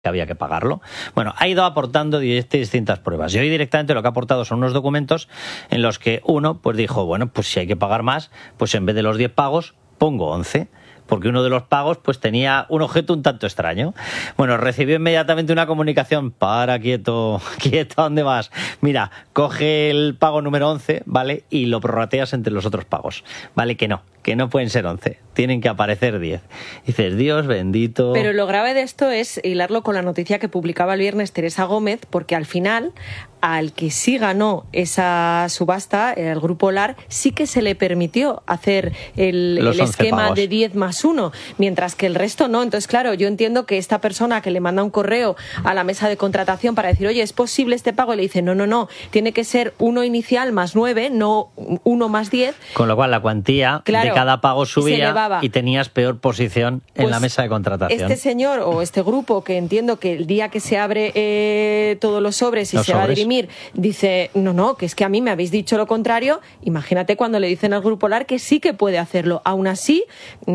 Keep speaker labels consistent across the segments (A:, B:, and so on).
A: que había que pagarlo. Bueno, ha ido aportando distintas pruebas. Y hoy directamente lo que ha aportado son unos documentos en los que uno pues dijo, bueno, pues si hay que pagar más, pues en vez de los 10 pagos, pongo 11. Porque uno de los pagos pues tenía un objeto un tanto extraño. Bueno, recibió inmediatamente una comunicación, quieto, ¿a dónde vas? Mira, coge el pago número 11, ¿vale? Y lo prorrateas entre los otros pagos, ¿vale? Que no pueden ser 11, tienen que aparecer 10. Dices, Dios bendito.
B: Pero lo grave de esto es hilarlo con la noticia que publicaba el viernes Teresa Gómez, porque al final, al que sí ganó esa subasta, el Grupo LAR, sí que se le permitió hacer el esquema
A: pagos
B: de 10 más 1, mientras que el resto no. Entonces, claro, yo entiendo que esta persona que le manda un correo a la mesa de contratación para decir, oye, ¿es posible este pago? Y le dice, no, tiene que ser 1 inicial más 9, no 1 más 10.
A: Con lo cual la cuantía de cada pago subía y tenías peor posición en la mesa de contratación.
B: Este señor o este grupo, que entiendo que el día que se abre todos los sobres y se va a dirimir, dice, no, que es que a mí me habéis dicho lo contrario. Imagínate cuando le dicen al Grupo LAR que sí que puede hacerlo. Aún así,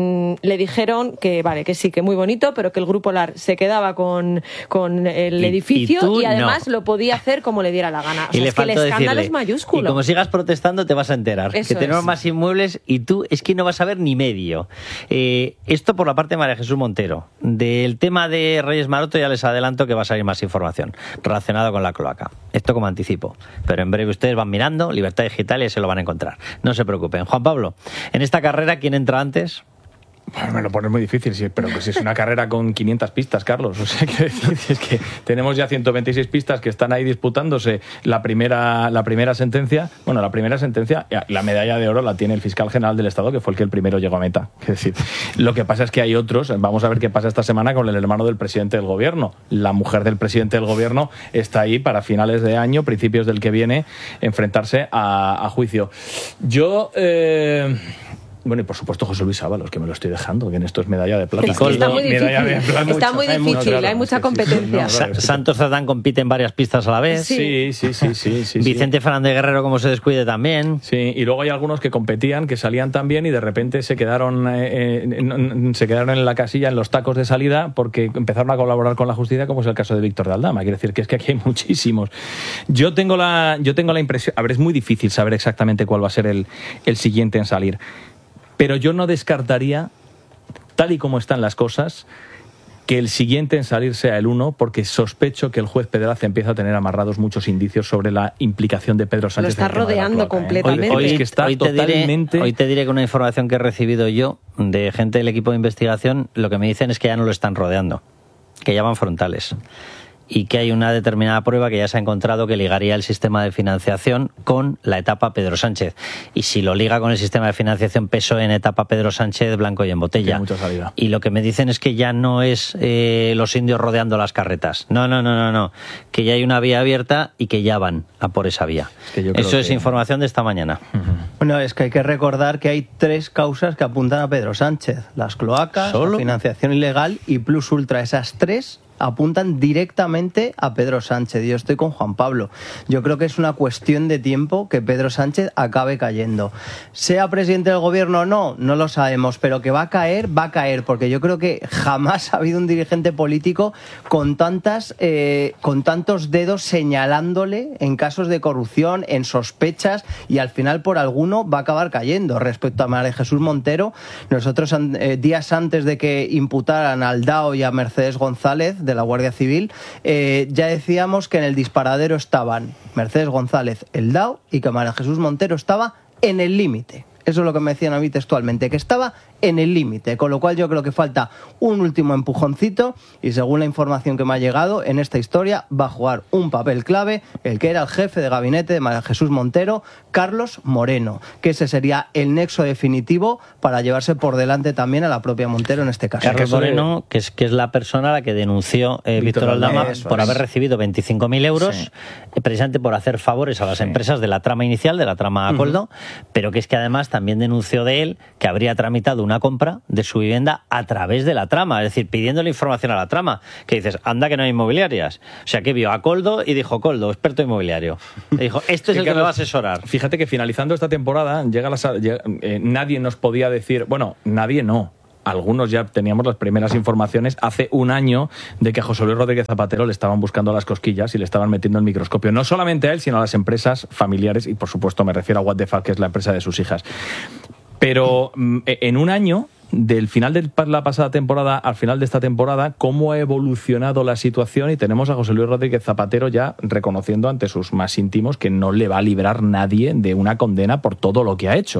B: le dijeron que vale, que sí, que muy bonito, pero que el Grupo LAR se quedaba con el edificio y además lo podía hacer como le diera la gana. O sea, es que el escándalo es mayúsculo.
A: Y como sigas protestando te vas a enterar que tenemos más inmuebles y tú es que no vas a ver ni medio. Esto por la parte de María Jesús Montero. Del tema de Reyes Maroto ya les adelanto que va a salir más información relacionada con la cloaca. Esto como anticipo. Pero en breve ustedes van mirando Libertad Digital y se lo van a encontrar. No se preocupen. Juan Pablo, en esta carrera, ¿quién entra antes?
C: Bueno, me lo pones muy difícil, sí, pero que si es una carrera con 500 pistas, Carlos. O sea, quiero decir, es que tenemos ya 126 pistas que están ahí disputándose la primera sentencia. Bueno, la primera sentencia, la medalla de oro la tiene el fiscal general del Estado, que fue el que el primero llegó a meta. Es decir, lo que pasa es que hay otros. Vamos a ver qué pasa esta semana con el hermano del presidente del gobierno. La mujer del presidente del gobierno está ahí para finales de año, principios del que viene, enfrentarse a juicio. Bueno, y por supuesto José Luis Ábalos, que me lo estoy dejando, que en esto es medalla de plata.
B: Es que está muy difícil, está muy difícil, hay mucha competencia.
A: Santos Cerdán compite en varias pistas a la vez.
C: Sí.
A: Vicente Fernández Guerrero, como se descuide, también.
C: Sí, y luego hay algunos que competían, que salían también y de repente se quedaron en la casilla, en los tacos de salida, porque empezaron a colaborar con la justicia, como es el caso de Víctor de Aldama. Quiere decir que es que aquí hay muchísimos. Yo tengo la impresión, a ver, es muy difícil saber exactamente cuál va a ser el siguiente en salir. Pero yo no descartaría, tal y como están las cosas, que el siguiente en salir sea el 1, porque sospecho que el juez Pedraza empieza a tener amarrados muchos indicios sobre la implicación de Pedro Sánchez.
B: Lo está rodeando completamente.
A: Hoy te diré que una información que he recibido yo de gente del equipo de investigación, lo que me dicen es que ya no lo están rodeando, que ya van frontales. Y que hay una determinada prueba que ya se ha encontrado que ligaría el sistema de financiación con la etapa Pedro Sánchez. Y si lo liga con el sistema de financiación PSOE en etapa Pedro Sánchez, blanco y en botella. Y lo que me dicen es que ya no es los indios rodeando las carretas. No. Que ya hay una vía abierta y que ya van a por esa vía. Eso es información de esta mañana.
D: Bueno, es que hay que recordar que hay 3 causas que apuntan a Pedro Sánchez. Las cloacas, la financiación ilegal y Plus Ultra. Esas 3 apuntan directamente a Pedro Sánchez. Yo estoy con Juan Pablo. Yo creo que es una cuestión de tiempo que Pedro Sánchez acabe cayendo. Sea presidente del gobierno o no, no lo sabemos, pero que va a caer, porque yo creo que jamás ha habido un dirigente político con tantos dedos señalándole en casos de corrupción, en sospechas, y al final por alguno va a acabar cayendo. Respecto a María Jesús Montero, nosotros días antes de que imputaran al DAO y a Mercedes González de la Guardia Civil, ya decíamos que en el disparadero estaban Mercedes González, el DAO, y que María Jesús Montero estaba en el límite. Eso es lo que me decían a mí textualmente, que estaba en el límite, con lo cual yo creo que falta un último empujoncito y según la información que me ha llegado, en esta historia va a jugar un papel clave el que era el jefe de gabinete de María Jesús Montero, Carlos Moreno, que ese sería el nexo definitivo para llevarse por delante también a la propia Montero en este caso.
A: Carlos Moreno, que es la persona a la que denunció Víctor Aldama por haber recibido 25.000 euros, precisamente por hacer favores a las empresas de la trama inicial, de la trama Acoldo, pero que es que además también denunció de él que habría tramitado una compra de su vivienda a través de la trama, es decir, pidiéndole información a la trama, que dices, anda que no hay inmobiliarias. O sea, que vio a Coldo y dijo, Coldo, experto inmobiliario. Le dijo, este es el que me va a asesorar.
C: Fíjate que finalizando esta temporada, nadie nos podía decir, bueno, nadie no. algunos ya teníamos las primeras informaciones hace un año de que a José Luis Rodríguez Zapatero le estaban buscando las cosquillas y le estaban metiendo el microscopio. No solamente a él, sino a las empresas familiares, y por supuesto me refiero a What the Fuck, que es la empresa de sus hijas. Pero en un año, del final de la pasada temporada al final de esta temporada, cómo ha evolucionado la situación, y tenemos a José Luis Rodríguez Zapatero ya reconociendo ante sus más íntimos que no le va a librar nadie de una condena por todo lo que ha hecho.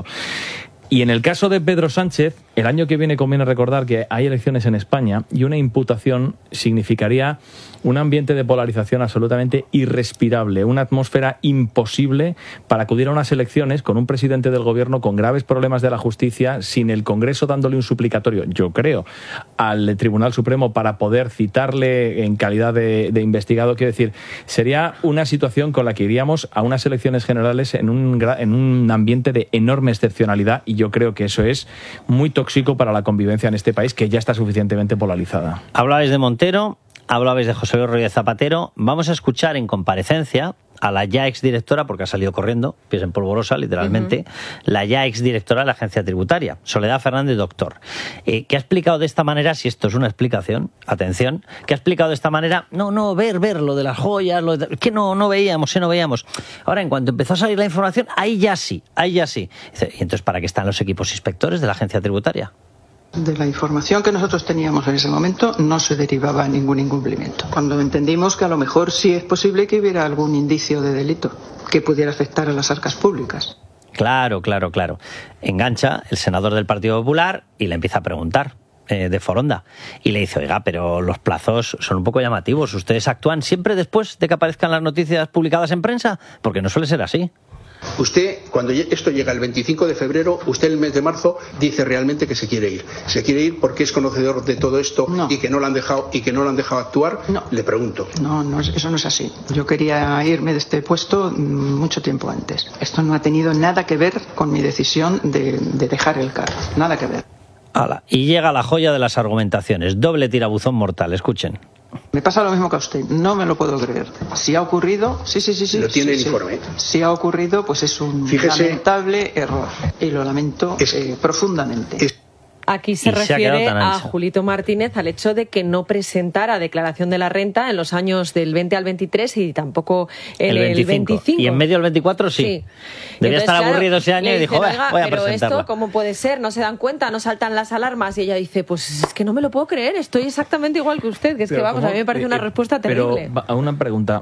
C: Y en el caso de Pedro Sánchez, el año que viene conviene recordar que hay elecciones en España y una imputación significaría un ambiente de polarización absolutamente irrespirable, una atmósfera imposible para acudir a unas elecciones con un presidente del gobierno con graves problemas de la justicia, sin el Congreso dándole un suplicatorio, yo creo, al Tribunal Supremo para poder citarle en calidad de investigado. Quiero decir, sería una situación con la que iríamos a unas elecciones generales en un ambiente de enorme excepcionalidad, y yo creo que eso es muy tóxico para la convivencia en este país, que ya está suficientemente polarizada.
A: Hablabais de Montero, hablabais de José Luis Rodríguez Zapatero. Vamos a escuchar en comparecencia a la ya exdirectora, porque ha salido corriendo, pies en polvorosa, literalmente, la ya exdirectora de la Agencia Tributaria, Soledad Fernández Doctor, que ha explicado de esta manera, si esto es una explicación, atención, que ha explicado de esta manera, ver lo de las joyas, que no veíamos. Ahora, en cuanto empezó a salir la información, ahí ya sí. Dice, ¿y entonces para qué están los equipos inspectores de la Agencia Tributaria?
E: De la información que nosotros teníamos en ese momento no se derivaba ningún incumplimiento. Cuando entendimos que a lo mejor sí es posible que hubiera algún indicio de delito que pudiera afectar a las arcas públicas.
A: Claro. Engancha el senador del Partido Popular y le empieza a preguntar de Foronda. Y le dice, oiga, pero los plazos son un poco llamativos. ¿Ustedes actúan siempre después de que aparezcan las noticias publicadas en prensa? Porque no suele ser así.
F: Usted, cuando esto llega el 25 de febrero, usted el mes de marzo dice realmente que se quiere ir. ¿Se quiere ir porque es conocedor de todo esto y que no lo han dejado actuar?
E: No.
F: Le pregunto.
E: No, eso no es así. Yo quería irme de este puesto mucho tiempo antes. Esto no ha tenido nada que ver con mi decisión de dejar el cargo. Nada que ver.
A: Y llega la joya de las argumentaciones. Doble tirabuzón mortal. Escuchen.
E: Me pasa lo mismo que a usted, no me lo puedo creer. Si ha ocurrido, sí.
F: Lo tiene el informe.
E: Si ha ocurrido, pues es un lamentable error. Y lo lamento profundamente.
B: Aquí se refiere a Julito Martínez, al hecho de que no presentara declaración de la renta en los años del 20 al 23 y tampoco en el 25.
A: Y en medio del 24 sí. Debía estar aburrido ese año y dijo, voy a
B: pero
A: presentarla.
B: Esto, ¿cómo puede ser? ¿No se dan cuenta? ¿No saltan las alarmas? Y ella dice, pues es que no me lo puedo creer, estoy exactamente igual que usted. Que es que vamos, a mí me parece una respuesta terrible.
C: Pero a una pregunta...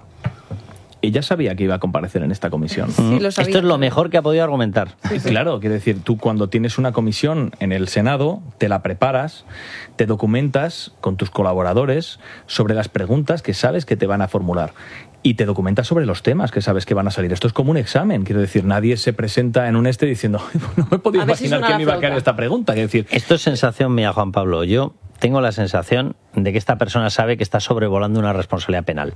C: Ella sabía que iba a comparecer en esta comisión.
B: Sí, lo sabía.
A: Esto es lo mejor que ha podido argumentar.
C: Sí. Claro, quiero decir, tú cuando tienes una comisión en el Senado, te la preparas, te documentas con tus colaboradores sobre las preguntas que sabes que te van a formular. Y te documentas sobre los temas que sabes que van a salir. Esto es como un examen. Quiero decir, nadie se presenta en un diciendo, no me podía imaginar que me iba a caer esta pregunta. Quiero decir,
A: esto es sensación mía, Juan Pablo. Yo tengo la sensación de que esta persona sabe que está sobrevolando una responsabilidad penal.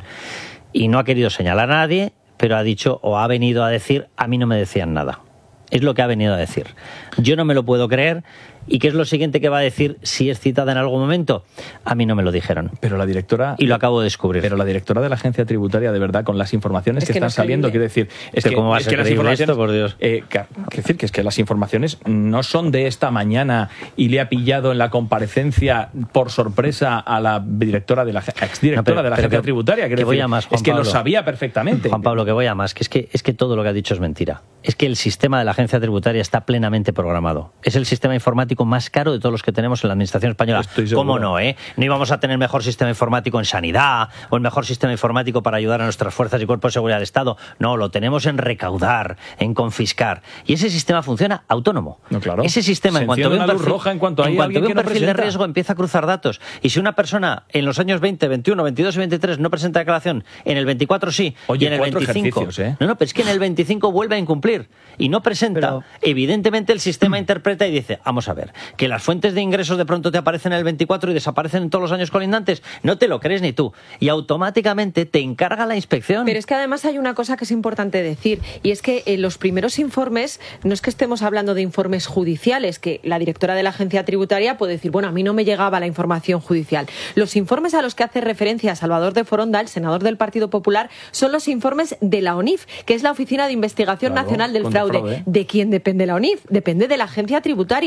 A: Y no ha querido señalar a nadie, pero ha dicho o ha venido a decir, a mí no me decían nada. Es lo que ha venido a decir. Yo no me lo puedo creer. ¿Y qué es lo siguiente que va a decir si es citada en algún momento? A mí no me lo dijeron.
C: Pero la directora...
A: Y lo acabo de descubrir.
C: Pero la directora de la Agencia Tributaria, de verdad, con las informaciones que están saliendo, quiero decir...
A: ¿Cómo va a ser creíble esto, por Dios?
C: Quiero decir que es que las informaciones no son de esta mañana y le ha pillado en la comparecencia por sorpresa a la directora de la exdirectora de la Agencia Tributaria.
A: Que voy a más, Juan
C: es que
A: Pablo.
C: lo sabía perfectamente.
A: Juan Pablo, que voy a más. Que es que todo lo que ha dicho es mentira. Es que el sistema de la Agencia Tributaria está plenamente programado. Es el sistema informático más caro de todos los que tenemos en la administración española. ¿Cómo no, No íbamos a tener mejor sistema informático en sanidad o el mejor sistema informático para ayudar a nuestras fuerzas y cuerpos de seguridad del Estado. No, lo tenemos en recaudar, en confiscar. Y ese sistema funciona autónomo.
C: No, claro.
A: Ese sistema, en cuanto ve un perfil,
C: roja, en cuanto hay alguien que no
A: perfil de riesgo, empieza a cruzar datos. Y si una persona en los años 20, 21, 22 y 23 no presenta declaración, en el 24 sí, y en el 25... No, pero es que en el 25 vuelve a incumplir y no presenta. Evidentemente el sistema interpreta y dice, vamos a ver, que las fuentes de ingresos de pronto te aparecen en el 24 y desaparecen en todos los años colindantes, no te lo crees ni tú. Y automáticamente te encarga la inspección.
B: Pero es que además hay una cosa que es importante decir, y es que en los primeros informes, no es que estemos hablando de informes judiciales, que la directora de la Agencia Tributaria puede decir, bueno, a mí no me llegaba la información judicial. Los informes a los que hace referencia Salvador de Foronda, el senador del Partido Popular, son los informes de la ONIF, que es la Oficina de Investigación Nacional del Fraude. ¿De quién depende la ONIF? Depende de la Agencia Tributaria. Si tú eres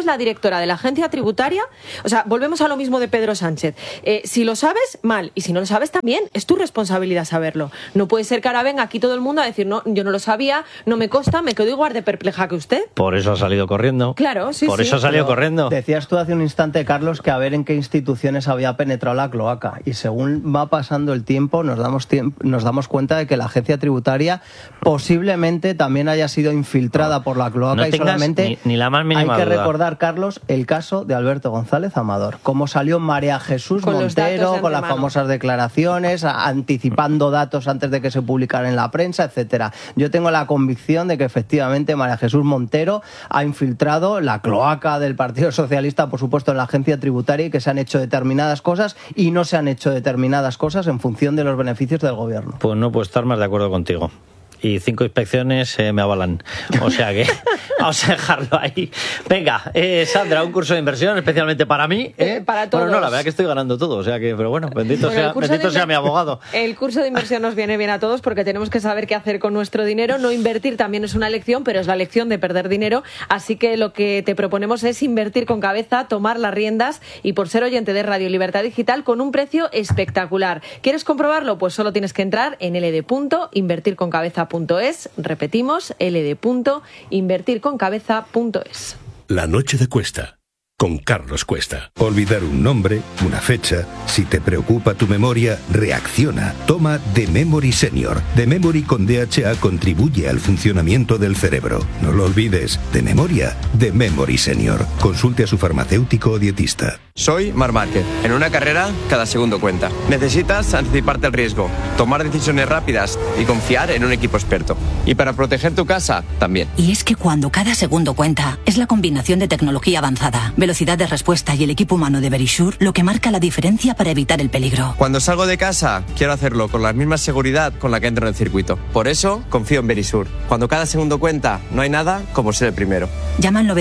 B: eres la directora de la agencia tributaria, o sea, volvemos a lo mismo de Pedro Sánchez. Si lo sabes, mal, y si no lo sabes también, es tu responsabilidad saberlo. No puede ser que ahora venga aquí todo el mundo a decir, no, yo no lo sabía, no me consta, me quedo igual de perpleja que usted.
A: Por eso ha salido corriendo.
B: Claro, sí,
A: Por eso ha salido corriendo.
D: Decías tú hace un instante, Carlos, que a ver en qué instituciones había penetrado la cloaca. Y según va pasando el tiempo, nos damos cuenta de que la agencia tributaria posiblemente también haya sido infiltrada por la cloaca.
A: No
D: y solamente
A: ni la más mínima
D: hay que
A: duda.
D: recordar, Carlos, el caso de Alberto González Amador. Cómo salió María Jesús Montero con las famosas declaraciones, anticipando datos antes de que se publicaran en la prensa, etcétera. Yo tengo la convicción de que efectivamente María Jesús Montero ha infiltrado la cloaca del Partido Socialista, por supuesto, en la agencia tributaria, y que se han hecho determinadas cosas y no se han hecho determinadas cosas en función de los beneficios del gobierno.
A: Pues no puedo estar más de acuerdo contigo. Y 5 inspecciones me avalan. O sea que vamos a dejarlo ahí. Venga, Sandra, un curso de inversión especialmente para mí.
B: Para todos.
A: Bueno, no, la verdad que estoy ganando todo. O sea que, pero bueno, bendito sea mi abogado.
B: El curso de inversión nos viene bien a todos porque tenemos que saber qué hacer con nuestro dinero. No invertir también es una lección, pero es la lección de perder dinero. Así que lo que te proponemos es invertir con cabeza, tomar las riendas y por ser oyente de Radio Libertad Digital con un precio espectacular. ¿Quieres comprobarlo? Pues solo tienes que entrar en ld.invertirconcabeza.es. Repetimos, ld.invertirconcabeza.es.
G: La noche de Cuesta, con Carlos Cuesta. Olvidar un nombre, una fecha. Si te preocupa tu memoria, reacciona. Toma The Memory Senior. The Memory con DHA contribuye al funcionamiento del cerebro. No lo olvides. De memoria, The Memory Senior. Consulte a su farmacéutico o dietista.
H: Soy Marc Márquez. En una carrera, cada segundo cuenta. Necesitas anticiparte al riesgo, tomar decisiones rápidas y confiar en un equipo experto. Y para proteger tu casa, también.
I: Y es que cuando cada segundo cuenta, es la combinación de tecnología avanzada, velocidad de respuesta y el equipo humano de Verisure lo que marca la diferencia para evitar el peligro.
H: Cuando salgo de casa, quiero hacerlo con la misma seguridad con la que entro en el circuito. Por eso, confío en Verisure. Cuando cada segundo cuenta, no hay nada como ser el primero.
I: Llama al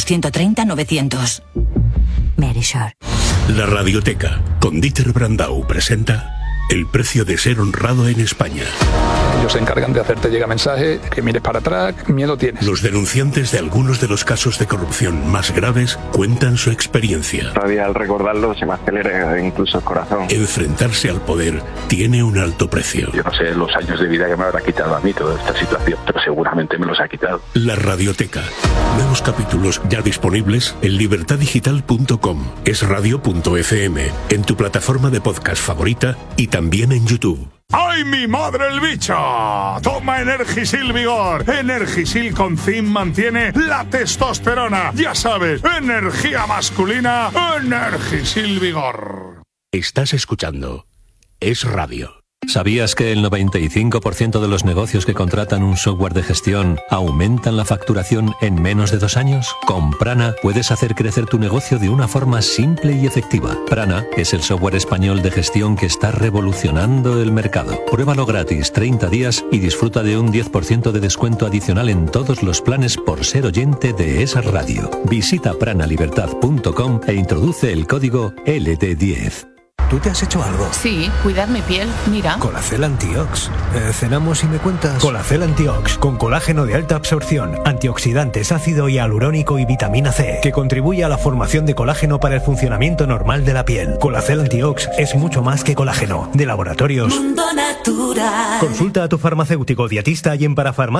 I: 900-130-900. Verisure.
G: La Radioteca, con Dieter Brandau, presenta El precio de ser honrado en España.
J: Ellos se encargan de hacerte llegar mensaje, que mires para atrás, miedo tienes.
G: Los denunciantes de algunos de los casos de corrupción más graves cuentan su experiencia.
K: Todavía al recordarlo se me acelera incluso el corazón.
G: Enfrentarse al poder tiene un alto precio.
K: Yo no sé los años de vida que me habrá quitado a mí toda esta situación, pero seguramente me los ha quitado.
G: La Radioteca. Nuevos capítulos ya disponibles en libertaddigital.com, esradio.fm, en tu plataforma de podcast favorita y también en YouTube.
L: ¡Ay, mi madre el bicho! Toma Energisil Vigor. Energisil con zinc mantiene la testosterona. Ya sabes, energía masculina, Energisil Vigor.
G: Estás escuchando Es Radio.
M: ¿Sabías que el 95% de los negocios que contratan un software de gestión aumentan la facturación en menos de 2 años? Con Prana puedes hacer crecer tu negocio de una forma simple y efectiva. Prana es el software español de gestión que está revolucionando el mercado. Pruébalo gratis 30 días y disfruta de un 10% de descuento adicional en todos los planes por ser oyente de esa radio. Visita pranalibertad.com e introduce el código LD10.
N: ¿Tú te has hecho algo?
O: Sí, cuidar mi piel, mira.
N: Colacel Antiox. Cenamos y me cuentas. Colacel Antiox, con colágeno de alta absorción, antioxidantes, ácido hialurónico y vitamina C, que contribuye a la formación de colágeno para el funcionamiento normal de la piel. Colacel Antiox es mucho más que colágeno. De Laboratorios
P: Mundo Natural.
N: Consulta a tu farmacéutico dietista y en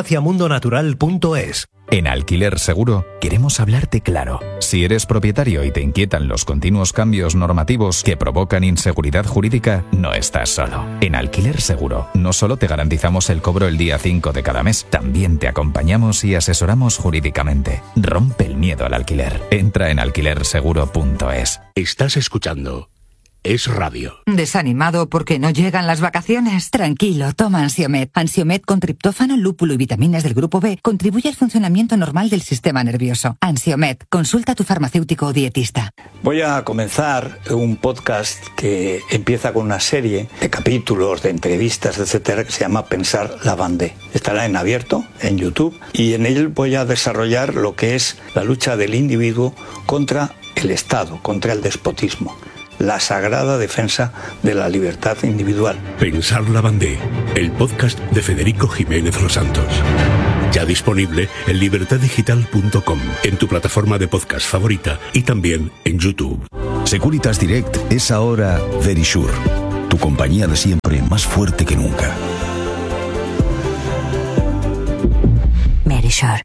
N: parafarmaciamundonatural.es.
Q: En Alquiler Seguro queremos hablarte claro. Si eres propietario y te inquietan los continuos cambios normativos que provocan inseguridad jurídica, no estás solo. En Alquiler Seguro no solo te garantizamos el cobro el día 5 de cada mes, también te acompañamos y asesoramos jurídicamente. Rompe el miedo al alquiler. Entra en alquilerseguro.es.
G: Estás escuchando Es Radio.
R: ¿Desanimado porque no llegan las vacaciones? Tranquilo, toma Ansiomed. Ansiomed con triptófano, lúpulo y vitaminas del grupo B contribuye al funcionamiento normal del sistema nervioso. Ansiomed, consulta a tu farmacéutico o dietista.
S: Voy a comenzar un podcast que empieza con una serie de capítulos, de entrevistas, etcétera, que se llama Pensar la Bandé. Estará en abierto, en YouTube, y en él voy a desarrollar lo que es la lucha del individuo contra el Estado, contra el despotismo. La sagrada defensa de la libertad individual.
G: Pensar la Bandé, el podcast de Federico Jiménez Los Santos. Ya disponible en libertaddigital.com, en tu plataforma de podcast favorita y también en YouTube.
T: Securitas Direct es ahora Verisure, tu compañía de siempre más fuerte que nunca.
R: Verisure.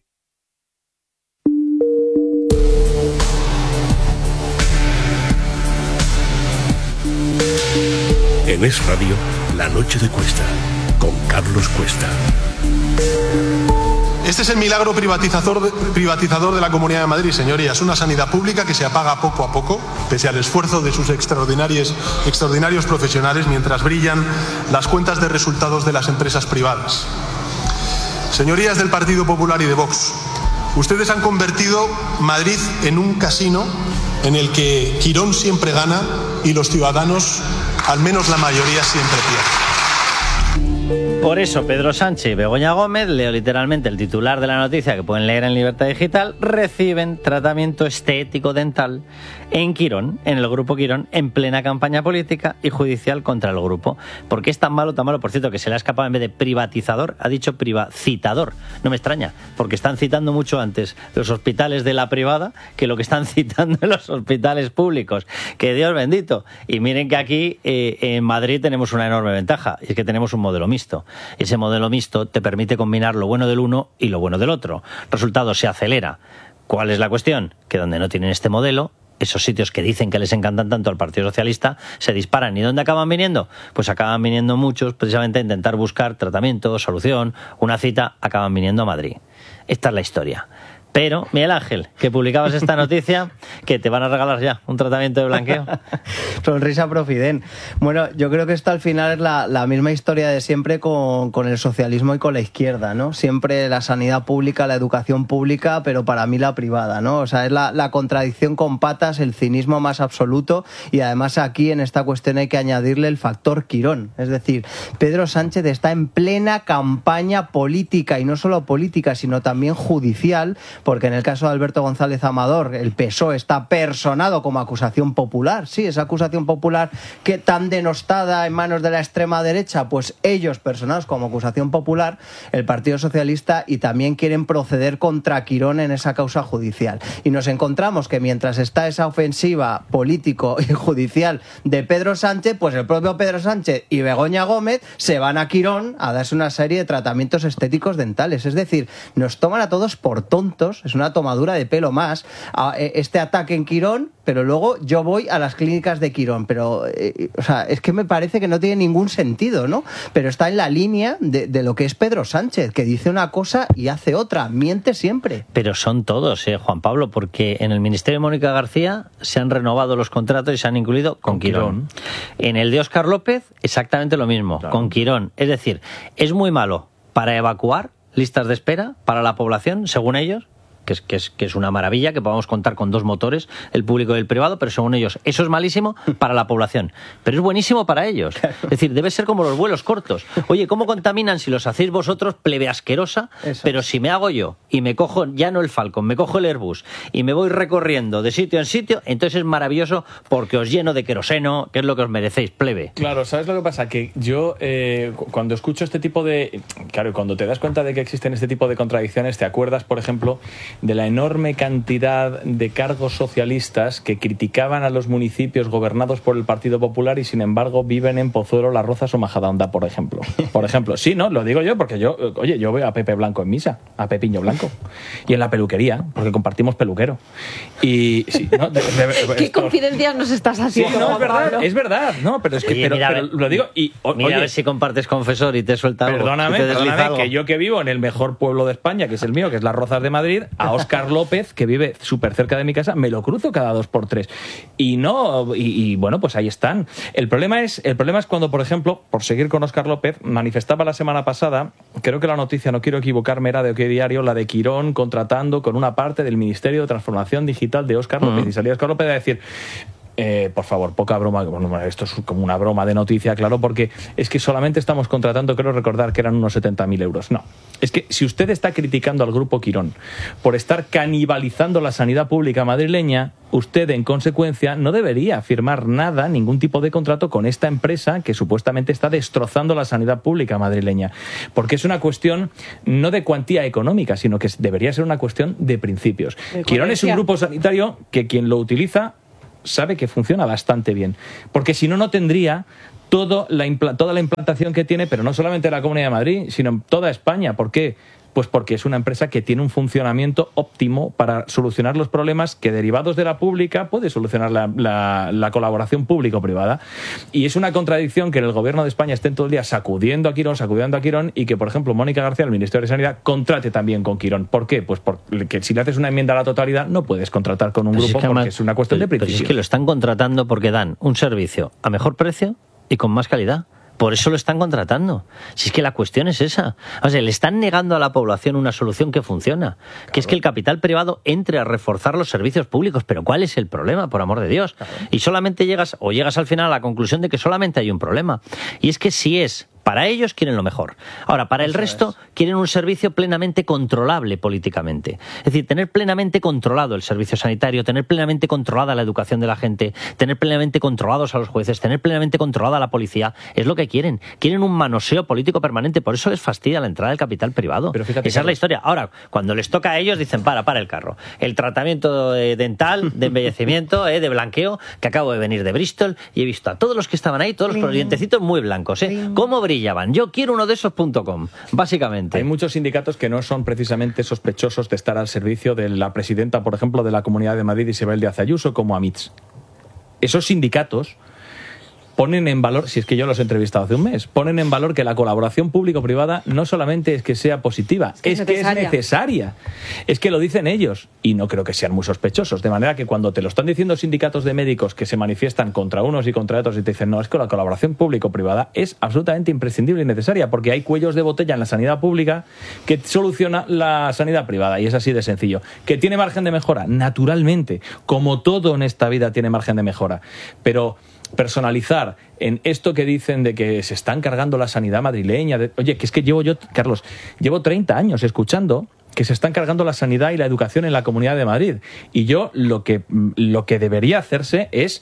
G: En Es Radio, La Noche de Cuesta, con Carlos Cuesta.
U: Este es el milagro privatizador de la Comunidad de Madrid, señorías. Una sanidad pública que se apaga poco a poco, pese al esfuerzo de sus extraordinarios profesionales, mientras brillan las cuentas de resultados de las empresas privadas. Señorías del Partido Popular y de Vox, ustedes han convertido Madrid en un casino en el que Quirón siempre gana y los ciudadanos, al menos la mayoría, siempre pierden.
A: Por eso Pedro Sánchez y Begoña Gómez, leo literalmente el titular de la noticia que pueden leer en Libertad Digital, reciben tratamiento estético dental en Quirón, en el Grupo Quirón, en plena campaña política y judicial contra el grupo. Porque es tan malo, por cierto, que se le ha escapado, en vez de privatizador, ha dicho privacitador. No me extraña, porque están citando mucho antes los hospitales de la privada que lo que están citando en los hospitales públicos. Que Dios bendito. Y miren que aquí en Madrid tenemos una enorme ventaja, y es que tenemos un modelo mixto. Ese modelo mixto te permite combinar lo bueno del uno y lo bueno del otro. Resultado, se acelera. ¿Cuál es la cuestión? Que donde no tienen este modelo, esos sitios que dicen que les encantan tanto al Partido Socialista se disparan. ¿Y dónde acaban viniendo? Pues acaban viniendo muchos precisamente a intentar buscar tratamiento, solución, una cita, acaban viniendo a Madrid. Esta es la historia. Pero, Miguel Ángel, que publicabas esta noticia, que te van a regalar ya un tratamiento de blanqueo.
D: Sonrisa Profiden. Bueno, yo creo que esto al final es la misma historia de siempre con el socialismo y con la izquierda, ¿no? Siempre la sanidad pública, la educación pública, pero para mí la privada, ¿no? O sea, es la contradicción con patas, el cinismo más absoluto, y además aquí en esta cuestión hay que añadirle el factor Quirón. Es decir, Pedro Sánchez está en plena campaña política, y no solo política, sino también judicial, porque en el caso de Alberto González Amador, el PSOE está personado como acusación popular. Sí, esa acusación popular que tan denostada en manos de la extrema derecha, pues ellos personados como acusación popular, el Partido Socialista, y también quieren proceder contra Quirón en esa causa judicial. Y nos encontramos que mientras está esa ofensiva político y judicial de Pedro Sánchez, pues el propio Pedro Sánchez y Begoña Gómez se van a Quirón a darse una serie de tratamientos estéticos dentales. Es decir, nos toman a todos por tontos. Es una tomadura de pelo más este ataque en Quirón, pero luego yo voy a las clínicas de Quirón. Pero, o sea, es que me parece que no tiene ningún sentido, ¿no? Pero está en la línea de lo que es Pedro Sánchez, que dice una cosa y hace otra, miente siempre.
A: Pero son todos, Juan Pablo, porque en el Ministerio de Mónica García se han renovado los contratos y se han incluido con Quirón. En el de Óscar López, exactamente lo mismo, claro, con Quirón. Es decir, es muy malo para evacuar listas de espera para la población, según ellos, que es una maravilla que podamos contar con dos motores, el público y el privado, pero según ellos eso es malísimo para la población, pero es buenísimo para ellos. Es decir, debe ser como los vuelos cortos. Oye, ¿cómo contaminan si los hacéis vosotros, plebe asquerosa? Eso. Pero si me hago yo y me cojo ya no el Falcon, me cojo el Airbus y me voy recorriendo de sitio en sitio, entonces es maravilloso porque os lleno de queroseno, que es lo que os merecéis, plebe.
C: Claro, ¿sabes lo que pasa? Que yo cuando escucho este tipo de... Claro, cuando te das cuenta de que existen este tipo de contradicciones, te acuerdas, por ejemplo, de la enorme cantidad de cargos socialistas que criticaban a los municipios gobernados por el Partido Popular y sin embargo viven en Pozuelo, Las Rozas o Majadahonda, por ejemplo. Sí, no, lo digo yo porque yo veo a Pepe Blanco en misa, a Pepiño Blanco, y en la peluquería, porque compartimos peluquero. Y sí, ¿no?
B: ¿Qué confidencias nos estás haciendo?
C: Sí, no, es verdad, no, pero es que pero lo digo y
A: mira, a ver si compartes confesor y te suelta algo.
C: Perdóname, que yo que vivo en el mejor pueblo de España, que es el mío, que es Las Rozas de Madrid, a Óscar López, que vive súper cerca de mi casa, me lo cruzo cada 2x3. Y bueno, pues ahí están. El problema es cuando, por ejemplo, por seguir con Óscar López, manifestaba la semana pasada, creo que la noticia, no quiero equivocarme, era de OK Diario, la de Quirón contratando con una parte del Ministerio de Transformación Digital de Óscar López. Y salía Óscar López a decir... por favor, poca broma. Bueno, esto es como una broma de noticia, claro, porque es que solamente estamos contratando, creo recordar que eran unos 70.000 euros. No, es que si usted está criticando al Grupo Quirón por estar canibalizando la sanidad pública madrileña, usted en consecuencia no debería firmar nada, ningún tipo de contrato con esta empresa que supuestamente está destrozando la sanidad pública madrileña, porque es una cuestión no de cuantía económica, sino que debería ser una cuestión de principios. Quirón es un grupo sanitario que quien lo utiliza sabe que funciona bastante bien, porque si no, no tendría toda la implantación que tiene, pero no solamente en la Comunidad de Madrid, sino en toda España. ¿Por qué? Pues porque es una empresa que tiene un funcionamiento óptimo para solucionar los problemas que, derivados de la pública, puede solucionar la colaboración público-privada. Y es una contradicción que en el Gobierno de España estén todo el día sacudiendo a Quirón, y que, por ejemplo, Mónica García, el Ministerio de Sanidad, contrate también con Quirón. ¿Por qué? Pues porque si le haces una enmienda a la totalidad, no puedes contratar con un grupo, porque es una cuestión de principios.
A: Es que lo están contratando porque dan un servicio a mejor precio y con más calidad. Por eso lo están contratando. Si es que la cuestión es esa. O sea, le están negando a la población una solución que funciona. Claro. Que es que el capital privado entre a reforzar los servicios públicos. Pero ¿cuál es el problema, por amor de Dios? Claro. Y solamente llegas al final a la conclusión de que solamente hay un problema. Y es que si es... Para ellos quieren lo mejor. Ahora, para el resto quieren un servicio plenamente controlable políticamente. Es decir, tener plenamente controlado el servicio sanitario, tener plenamente controlada la educación de la gente, tener plenamente controlados a los jueces, tener plenamente controlada a la policía, es lo que quieren. Quieren un manoseo político permanente. Por eso les fastidia la entrada del capital privado. Pero fíjate, esa es la historia. Ahora, cuando les toca a ellos, dicen, para el carro. El tratamiento dental, de embellecimiento, de blanqueo, que acabo de venir de Bristol y he visto a todos los que estaban ahí, todos los dientecitos muy blancos. ¿Cómo brillaban? Yo quiero uno de esos.com, básicamente.
C: Hay muchos sindicatos que no son precisamente sospechosos de estar al servicio de la presidenta, por ejemplo, de la Comunidad de Madrid, Isabel Díaz Ayuso, como AMITS. Esos sindicatos ponen en valor, si es que yo los he entrevistado hace un mes, ponen en valor que la colaboración público-privada no solamente es que sea positiva, es que es necesaria. Es que lo dicen ellos, y no creo que sean muy sospechosos. De manera que cuando te lo están diciendo sindicatos de médicos que se manifiestan contra unos y contra otros y te dicen, no, es que la colaboración público-privada es absolutamente imprescindible y necesaria, porque hay cuellos de botella en la sanidad pública que soluciona la sanidad privada, y es así de sencillo. ¿Que tiene margen de mejora? Naturalmente, como todo en esta vida tiene margen de mejora, pero personalizar en esto que dicen de que se están cargando la sanidad madrileña. Oye, que es que Carlos, llevo 30 años escuchando que se están cargando la sanidad y la educación en la Comunidad de Madrid. Y yo lo que debería hacerse es,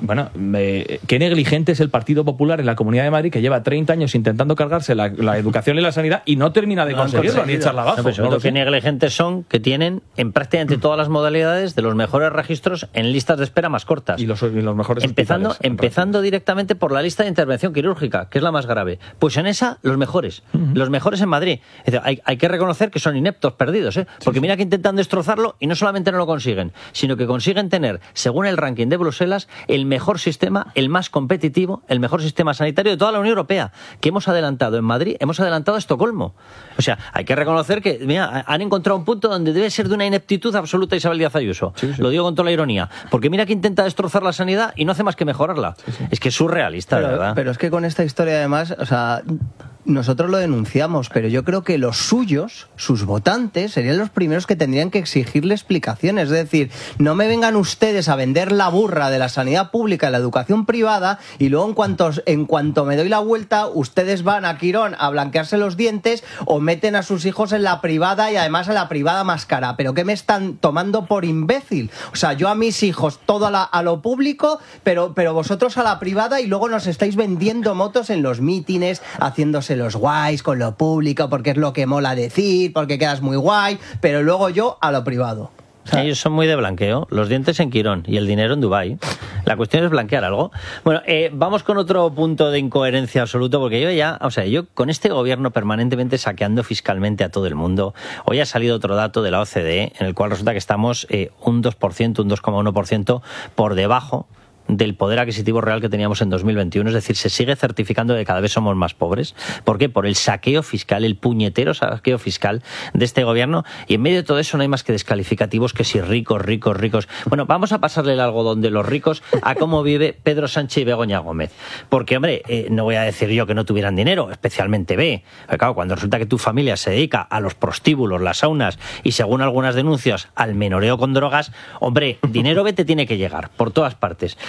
C: qué negligente es el Partido Popular en la Comunidad de Madrid, que lleva 30 años intentando cargarse la educación y la sanidad y no termina de conseguirlo ni echarla abajo.
A: Qué negligentes son, que tienen en prácticamente todas las modalidades de los mejores registros en listas de espera más cortas.
C: Y los mejores
A: empezando directamente por la lista de intervención quirúrgica, que es la más grave. Pues en esa, los mejores en Madrid. Es decir, hay que reconocer que son ineptos, perdidos, porque mira que intentan destrozarlo y no solamente no lo consiguen, sino que consiguen tener, según el ranking de Bruselas, el mejor sistema, el más competitivo, el mejor sistema sanitario de toda la Unión Europea, que hemos adelantado en Madrid, hemos adelantado a Estocolmo. O sea, hay que reconocer que han encontrado un punto donde debe ser de una ineptitud absoluta Isabel Díaz Ayuso. Sí. Lo digo con toda la ironía, porque mira que intenta destrozar la sanidad y no hace más que mejorarla. Sí. Es que es surrealista, de verdad.
D: Pero es que con esta historia, además, nosotros lo denunciamos, pero yo creo que los suyos, sus votantes, serían los primeros que tendrían que exigirle explicaciones. Es decir, no me vengan ustedes a vender la burra de la sanidad pública y la educación privada y luego en cuanto me doy la vuelta, ustedes van a Quirón a blanquearse los dientes o meten a sus hijos en la privada y además a la privada más cara. ¿Pero qué me están tomando por imbécil? O sea, yo a mis hijos todo a lo público, pero vosotros a la privada, y luego nos estáis vendiendo motos en los mítines, haciéndose los guays con lo público porque es lo que mola decir, porque quedas muy guay, pero luego yo a lo privado.
A: O sea, ellos son muy de blanqueo, los dientes en Quirón y el dinero en Dubái. La cuestión es blanquear algo. Bueno, vamos con otro punto de incoherencia absoluto, porque yo con este gobierno permanentemente saqueando fiscalmente a todo el mundo, hoy ha salido otro dato de la OCDE en el cual resulta que estamos un 2%, un 2,1% por debajo del poder adquisitivo real que teníamos en 2021, es decir, se sigue certificando que cada vez somos más pobres. ¿Por qué? Por el saqueo fiscal, el puñetero saqueo fiscal de este gobierno, y en medio de todo eso no hay más que descalificativos que si ricos. Bueno, vamos a pasarle el algodón de los ricos a cómo vive Pedro Sánchez y Begoña Gómez. Porque, hombre, no voy a decir yo que no tuvieran dinero, especialmente B. Porque, claro, cuando resulta que tu familia se dedica a los prostíbulos, las saunas y, según algunas denuncias, al menoreo con drogas, hombre, dinero B te tiene que llegar por todas partes.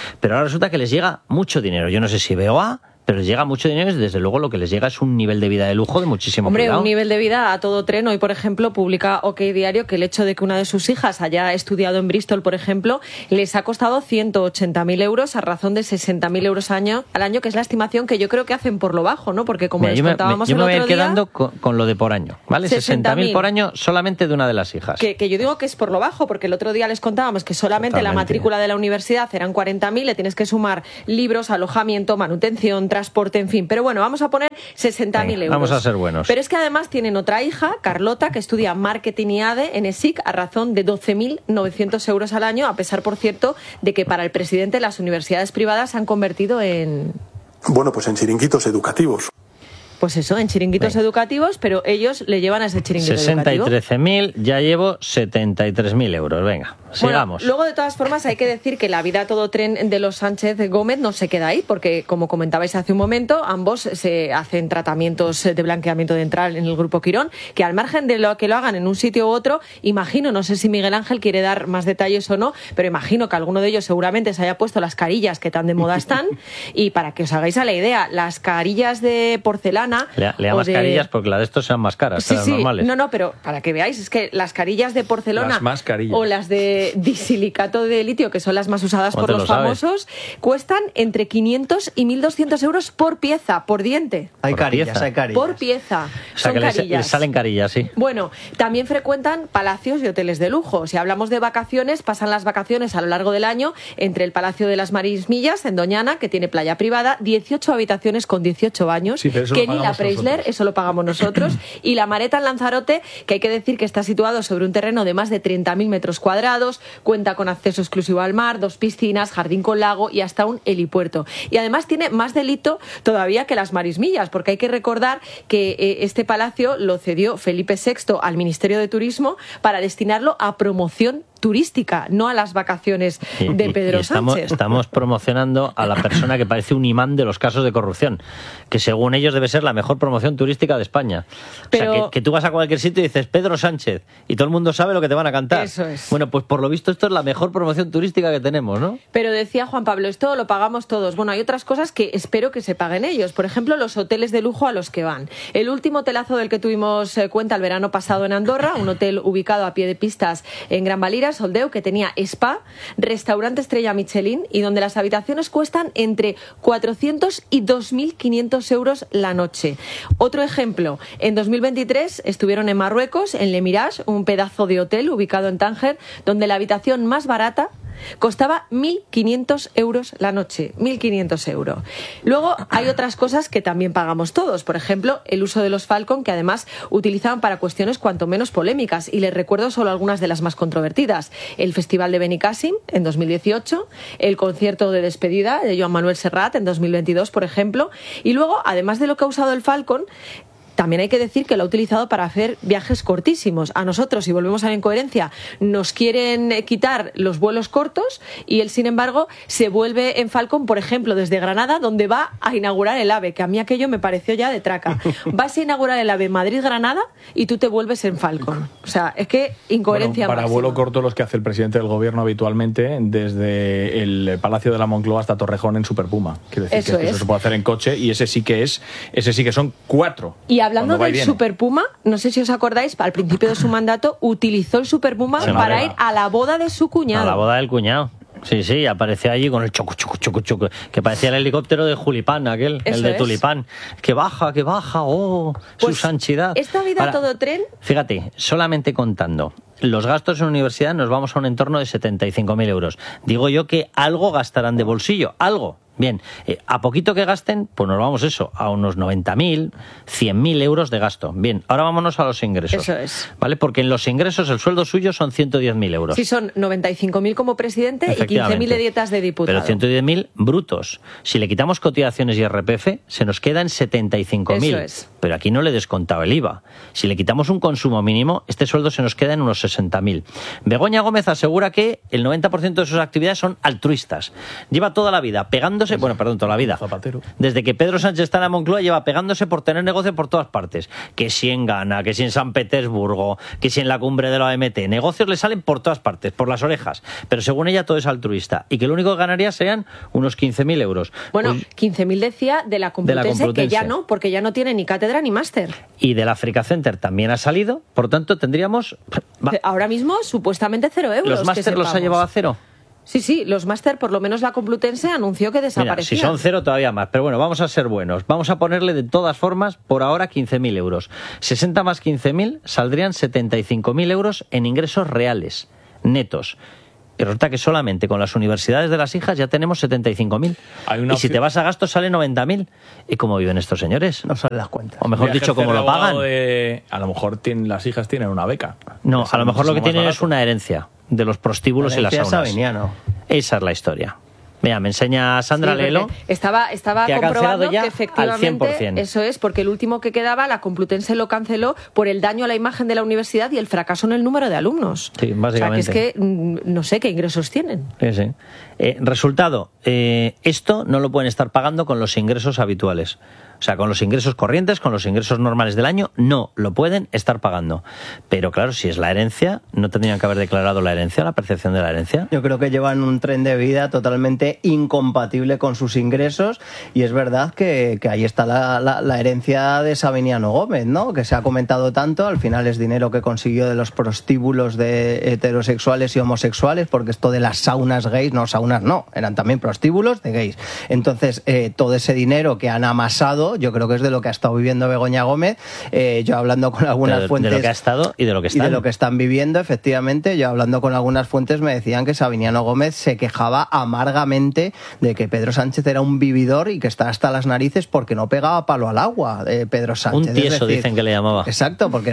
A: Pero ahora resulta que les llega mucho dinero. Yo no sé si BOA, pero les llega mucho dinero y desde luego lo que les llega es un nivel de vida de lujo de muchísimo cuidado.
B: Un nivel de vida a todo tren. Hoy, por ejemplo, publica OK Diario que el hecho de que una de sus hijas haya estudiado en Bristol, por ejemplo, les ha costado 180.000 euros a razón de 60.000 euros al año, que es la estimación que yo creo que hacen por lo bajo, ¿no? Porque como les contábamos el otro día...
A: Yo me voy quedando con lo de por año, ¿vale? 60.000 por año solamente de una de las hijas.
B: Que yo digo que es por lo bajo, porque el otro día les contábamos que solamente la matrícula de la universidad eran 40.000, le tienes que sumar libros, alojamiento, manutención, transporte, en fin. Pero bueno, vamos a poner 60.000 euros.
A: Vamos a ser buenos.
B: Pero es que además tienen otra hija, Carlota, que estudia Marketing y ADE en ESIC a razón de 12.900 euros al año, a pesar, por cierto, de que para el presidente las universidades privadas se han convertido en...
U: Bueno, pues en chiringuitos educativos.
B: Pues eso, en chiringuitos educativos, pero ellos le llevan a ese chiringuito
A: 60
B: educativo.
A: 13.000, ya llevo 73.000 euros. Venga, sigamos.
B: Bueno, luego, de todas formas, hay que decir que la vida a todo tren de los Sánchez Gómez no se queda ahí, porque, como comentabais hace un momento, ambos se hacen tratamientos de blanqueamiento dental en el Grupo Quirón, que al margen de lo que lo hagan en un sitio u otro, imagino, no sé si Miguel Ángel quiere dar más detalles o no, pero imagino que alguno de ellos seguramente se haya puesto las carillas que tan de moda están, y para que os hagáis a la idea, las carillas de porcelana...
A: Le llamas carillas porque las de estos sean más caras,
B: sí,
A: las normales.
B: No, pero para que veáis, es que las carillas de porcelana o las de disilicato de litio, que son las más usadas por los famosos, cuestan entre 500 y 1.200 euros por pieza, por diente.
D: Hay carillas.
B: Por pieza.
A: O sea,
B: son
A: que
B: carillas.
A: les salen carillas, sí.
B: Bueno, también frecuentan palacios y hoteles de lujo. Si hablamos de vacaciones, pasan las vacaciones a lo largo del año entre el Palacio de las Marismillas, en Doñana, que tiene playa privada, 18 habitaciones con 18 baños, que ni la Preisler, eso lo pagamos nosotros, y la Mareta en Lanzarote, que hay que decir que está situado sobre un terreno de más de 30.000 metros cuadrados, cuenta con acceso exclusivo al mar, 2 piscinas, jardín con lago y hasta un helipuerto. Y además tiene más delito todavía que las Marismillas, porque hay que recordar que este palacio lo cedió Felipe VI al Ministerio de Turismo para destinarlo a promoción turística, no a las vacaciones de Pedro Sánchez.
A: Estamos promocionando a la persona que parece un imán de los casos de corrupción, que según ellos debe ser la mejor promoción turística de España.
B: Pero...
A: O sea, que tú vas a cualquier sitio y dices Pedro Sánchez y todo el mundo sabe lo que te van a cantar.
B: Eso es.
A: Bueno, pues por lo visto esto es la mejor promoción turística que tenemos, ¿no?
B: Pero decía Juan Pablo, esto lo pagamos todos. Bueno, hay otras cosas que espero que se paguen ellos. Por ejemplo, los hoteles de lujo a los que van. El último hotelazo del que tuvimos cuenta el verano pasado en Andorra, un hotel ubicado a pie de pistas en Gran Valira, Soldeu, que tenía spa, restaurante estrella Michelin y donde las habitaciones cuestan entre 400 y 2.500 euros la noche. Otro ejemplo, en 2023 estuvieron en Marruecos, en Le Mirage, un pedazo de hotel ubicado en Tánger, donde la habitación más barata costaba 1.500 euros la noche, 1.500 euros. Luego hay otras cosas que también pagamos todos, por ejemplo, el uso de los Falcon, que además utilizaban para cuestiones cuanto menos polémicas, y les recuerdo solo algunas de las más controvertidas. El Festival de Benicàssim en 2018, el concierto de despedida de Joan Manuel Serrat en 2022, por ejemplo, y luego, además de lo que ha usado el Falcon, también hay que decir que lo ha utilizado para hacer viajes cortísimos. A nosotros, si volvemos a la incoherencia, nos quieren quitar los vuelos cortos y él, sin embargo, se vuelve en Falcon, por ejemplo, desde Granada, donde va a inaugurar el AVE, que a mí aquello me pareció ya de traca. Vas a inaugurar el AVE Madrid-Granada y tú te vuelves en Falcon. O sea, es que incoherencia
C: para
B: máxima.
C: vuelo corto los que hace el presidente del gobierno habitualmente, desde el Palacio de la Moncloa hasta Torrejón en Super Puma. Quiero decir que eso se puede hacer en coche y ese sí que son 4.
B: Y hablando del Super Puma, no sé si os acordáis, al principio de su mandato utilizó el Super Puma para ir a la boda de su cuñado.
A: A la boda del cuñado. Sí, apareció allí con el choco, que parecía el helicóptero de Julipán, aquel, el de Tulipán. Que baja, pues su santidad.
B: Esta vida a todo tren...
A: Fíjate, solamente contando los gastos en universidad nos vamos a un entorno de 75.000 euros. Digo yo que algo gastarán de bolsillo, algo. Bien, a poquito que gasten, pues nos vamos a unos 90.000, 100.000 euros de gasto. Bien, ahora vámonos a los ingresos.
B: Eso es.
A: ¿Vale? Porque en los ingresos el sueldo suyo son 110.000 euros.
B: Sí, son 95.000 como presidente y 15.000 de dietas de diputado.
A: Pero 110.000 brutos. Si le quitamos cotizaciones y IRPF, se nos quedan 75.000.
B: Eso es.
A: pero aquí no le he descontado el IVA. Si le quitamos un consumo mínimo, este sueldo se nos queda en unos 60.000. Begoña Gómez asegura que el 90% de sus actividades son altruistas. Lleva toda la vida pegándose, toda la vida.
C: Zapatero.
A: Desde que Pedro Sánchez está en la Moncloa lleva pegándose por tener negocio por todas partes. Que si en Ghana, que si en San Petersburgo, que si en la cumbre de la OMT. Negocios le salen por todas partes, por las orejas. Pero según ella todo es altruista. Y que lo único que ganaría serían unos 15.000 euros.
B: Bueno, 15.000 decía de la Complutense, que ya no, porque ya no tiene ni cátedra ni máster.
A: Y de la Africa Center también ha salido, por tanto tendríamos...
B: Ahora mismo supuestamente 0 euros.
A: ¿Los máster los ha llevado a 0?
B: Sí, los máster, por lo menos la Complutense anunció que desaparecían.
A: Mira, si son 0 todavía más, pero bueno, vamos a ser buenos. Vamos a ponerle de todas formas, por ahora, 15.000 euros. 60 más 15.000 saldrían 75.000 euros en ingresos reales, netos. Y resulta que solamente con las universidades de las hijas ya tenemos 75.000. Y si te vas a gastos sale 90.000. ¿Y cómo viven estos señores?
D: No salen las cuentas.
A: O mejor dicho, ¿cómo lo pagan?
C: A lo mejor las hijas tienen una beca.
A: No, a lo mejor lo que tienen es una herencia de los prostíbulos y las saunas.
D: Sabiniano.
A: Esa es la historia. Mira, me enseña Sandra Lelo.
B: Estaba comprobando
A: ya
B: que efectivamente eso es, porque el último que quedaba, la Complutense lo canceló por el daño a la imagen de la universidad y el fracaso en el número de alumnos.
A: Sí, básicamente.
B: O sea, que es que no sé qué ingresos tienen.
A: Sí. Resultado, esto no lo pueden estar pagando con los ingresos habituales. O sea, con los ingresos corrientes, con los ingresos normales del año, no lo pueden estar pagando. Pero claro, si es la herencia, ¿no tendrían que haber declarado la herencia, la percepción de la herencia?
D: Yo creo que llevan un tren de vida totalmente incompatible con sus ingresos, y es verdad que ahí está la herencia de Sabiniano Gómez, ¿no? Que se ha comentado tanto, al final es dinero que consiguió de los prostíbulos de heterosexuales y homosexuales, porque esto de las saunas gays, eran también prostíbulos de gays. Entonces, todo ese dinero que han amasado, yo creo que es de lo que ha estado viviendo Begoña Gómez. Yo hablando con algunas fuentes...
A: De lo que ha estado y de lo que están.
D: Y de lo que están viviendo, efectivamente. Yo hablando con algunas fuentes me decían que Sabiniano Gómez se quejaba amargamente de que Pedro Sánchez era un vividor y que está hasta las narices porque no pegaba palo al agua, Pedro Sánchez.
A: Un tieso, dicen que le llamaba.
D: Exacto, porque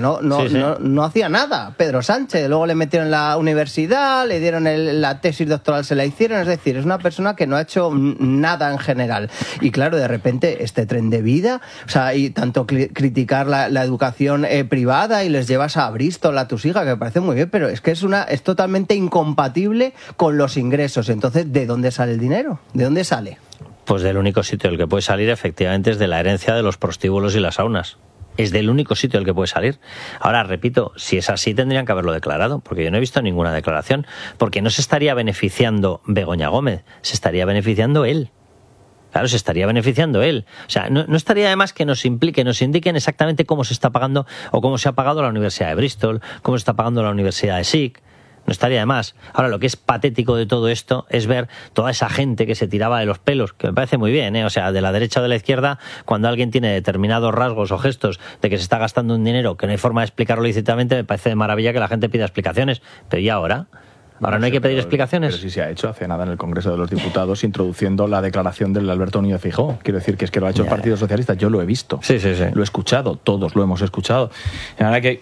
D: no hacía nada Pedro Sánchez. Luego le metieron en la universidad, le dieron la tesis doctoral, se la hicieron. Es decir, es una persona que no ha hecho nada en general. Y claro, de repente este tren de vida, o sea, y tanto criticar la educación privada y les llevas a Bristol a tus hijas, que me parece muy bien, pero es que es totalmente incompatible con los ingresos. Entonces, ¿de dónde sale el dinero? ¿De dónde sale?
A: Pues del único sitio del que puede salir, efectivamente, es de la herencia de los prostíbulos y las saunas. Es del único sitio del que puede salir. Ahora, repito, si es así tendrían que haberlo declarado, porque yo no he visto ninguna declaración, porque no se estaría beneficiando Begoña Gómez, se estaría beneficiando él. Claro, se estaría beneficiando él. O sea, no estaría además que nos indiquen exactamente cómo se está pagando o cómo se ha pagado la Universidad de Bristol, cómo se está pagando la Universidad de SIC. No estaría de más. Ahora, lo que es patético de todo esto es ver toda esa gente que se tiraba de los pelos, que me parece muy bien, O sea, de la derecha o de la izquierda, cuando alguien tiene determinados rasgos o gestos de que se está gastando un dinero que no hay forma de explicarlo lícitamente, me parece de maravilla que la gente pida explicaciones. Pero ¿y ahora? Ahora no hay que pedir explicaciones.
C: Pero sí se ha hecho hace nada en el Congreso de los Diputados, introduciendo la declaración del Alberto Núñez Feijóo. Quiero decir que es que lo ha hecho el Partido Socialista. Yo lo he visto.
A: Sí.
C: Lo he escuchado. Todos lo hemos escuchado. Ahora que,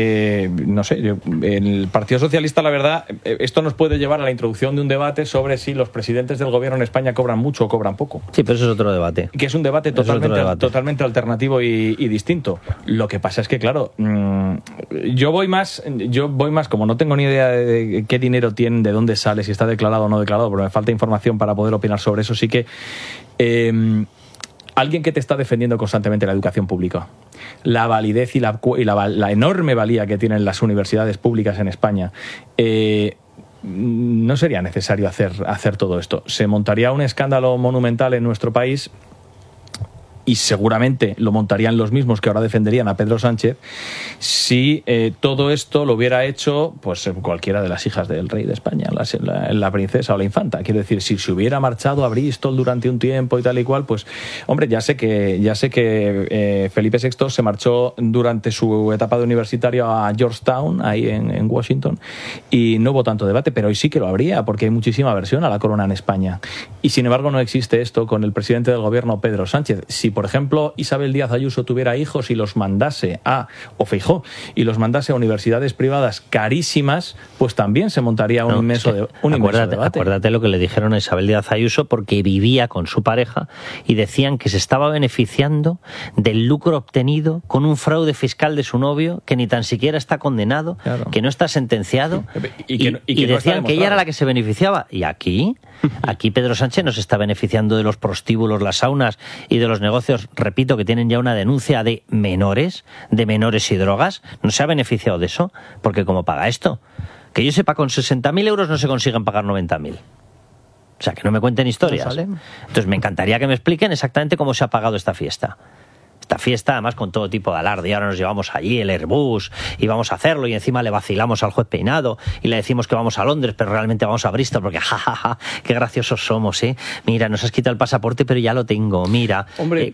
C: no sé, el Partido Socialista, la verdad, esto nos puede llevar a la introducción de un debate sobre si los presidentes del gobierno en España cobran mucho o cobran poco.
A: Sí, pero eso es otro debate.
C: Que es un debate totalmente alternativo y distinto. Lo que pasa es que, claro, yo voy más, como no tengo ni idea de qué dinero tienen, de dónde sale, si está declarado o no declarado, pero me falta información para poder opinar sobre eso. Sí que alguien que te está defendiendo constantemente la educación pública, la validez y la enorme valía que tienen las universidades públicas en España, no sería necesario hacer todo esto. Se montaría un escándalo monumental en nuestro país, y seguramente lo montarían los mismos que ahora defenderían a Pedro Sánchez si todo esto lo hubiera hecho pues cualquiera de las hijas del rey de España, la princesa o la infanta. Quiero decir, si se hubiera marchado a Bristol durante un tiempo y tal y cual, pues hombre, ya sé que Felipe VI se marchó durante su etapa de universitario a Georgetown, ahí en Washington, y no hubo tanto debate, pero hoy sí que lo habría, porque hay muchísima aversión a la corona en España. Y sin embargo no existe esto con el presidente del gobierno, Pedro Sánchez. Si por ejemplo, Isabel Díaz Ayuso tuviera hijos y los mandase o Feijóo, y los mandase a universidades privadas carísimas, pues también se montaría un inmenso debate.
A: Acuérdate lo que le dijeron a Isabel Díaz Ayuso, porque vivía con su pareja y decían que se estaba beneficiando del lucro obtenido con un fraude fiscal de su novio que ni tan siquiera está condenado, que no está sentenciado, y decían que ella era la que se beneficiaba. Y aquí Pedro Sánchez nos está beneficiando de los prostíbulos, las saunas y de los negocios, repito, que tienen ya una denuncia de menores y drogas. No se ha beneficiado de eso, porque ¿cómo paga esto? Que yo sepa, con 60.000 euros no se consiguen pagar 90.000. O sea, que no me cuenten historias. Entonces me encantaría que me expliquen exactamente cómo se ha pagado esta fiesta. Esta fiesta, además, con todo tipo de alarde. Y ahora nos llevamos allí el Airbus y vamos a hacerlo, y encima le vacilamos al juez Peinado y le decimos que vamos a Londres, pero realmente vamos a Bristol, porque jajaja, qué graciosos somos, ¿eh? Mira, nos has quitado el pasaporte, pero ya lo tengo, mira.
C: Hombre,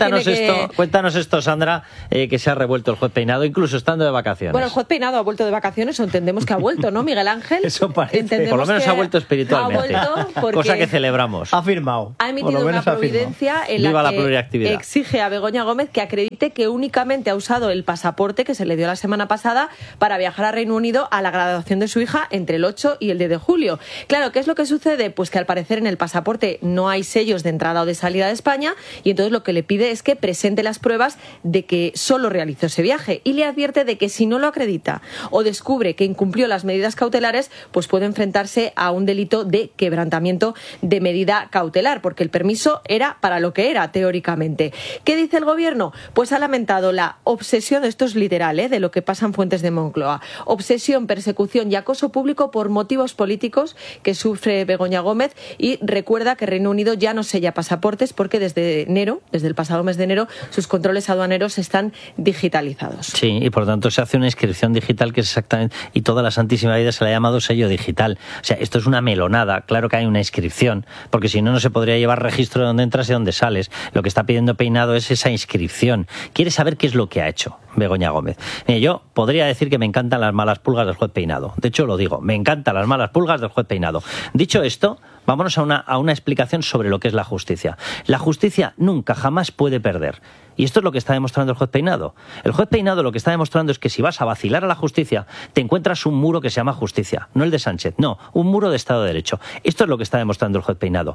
A: cuéntanos esto, Sandra, que se ha revuelto el juez Peinado, incluso estando de vacaciones.
B: Bueno, el juez Peinado ha vuelto de vacaciones, o entendemos que ha vuelto, ¿no, Miguel Ángel?
A: Eso parece. Por lo menos ha vuelto espiritualmente. Cosa que celebramos.
D: Ha firmado.
B: Ha emitido una providencia en la que exige a Begoña Gómez que acredite que únicamente ha usado el pasaporte que se le dio la semana pasada para viajar a Reino Unido a la graduación de su hija entre el 8 y el 10 de julio. Claro, ¿qué es lo que sucede? Pues que al parecer en el pasaporte no hay sellos de entrada o de salida de España, y entonces lo que le pide es que presente las pruebas de que solo realizó ese viaje, y le advierte de que si no lo acredita o descubre que incumplió las medidas cautelares, pues puede enfrentarse a un delito de quebrantamiento de medida cautelar, porque el permiso era para lo que era, teóricamente. ¿Qué dice el gobierno? Pues ha lamentado la obsesión, esto es literal, de lo que pasan fuentes de Moncloa, obsesión, persecución y acoso público por motivos políticos que sufre Begoña Gómez, y recuerda que Reino Unido ya no sella pasaportes porque desde el pasado mes de enero, sus controles aduaneros están digitalizados.
A: Sí, y por tanto se hace una inscripción digital que es exactamente, y toda la santísima vida se le ha llamado sello digital. O sea, esto es una melonada. Claro que hay una inscripción, porque si no, no se podría llevar registro de dónde entras y dónde sales. Lo que está pidiendo Peinado es esa inscripción. Quiere saber qué es lo que ha hecho Begoña Gómez. Mira, yo podría decir que me encantan las malas pulgas del juez Peinado. De hecho, lo digo, me encantan las malas pulgas del juez Peinado. Dicho esto, vámonos a una explicación sobre lo que es la justicia. La justicia nunca, jamás puede perder. Y esto es lo que está demostrando el juez Peinado. El juez Peinado lo que está demostrando es que si vas a vacilar a la justicia, te encuentras un muro que se llama justicia. No el de Sánchez, no, un muro de Estado de Derecho. Esto es lo que está demostrando el juez Peinado.